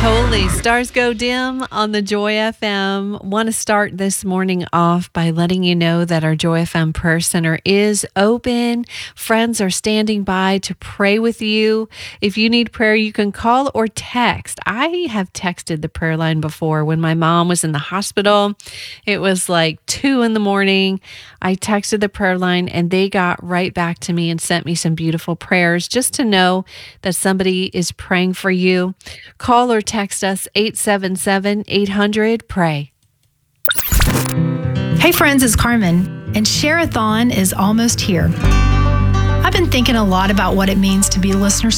Holy stars go dim on the Joy FM. Want to start this morning off by letting you know that our Joy FM Prayer Center is open. Friends are standing by to pray with you. If you need prayer, you can call or text. I have texted the prayer line before when my mom was in the hospital. It was like 2 a.m. I texted the prayer line and they got right back to me and sent me some beautiful prayers just to know that somebody is praying for you. Call or text us 877-800-PRAY. Hey friends, it's Carmen, and Share-a-thon is almost here. I've been thinking a lot about what it means to be listener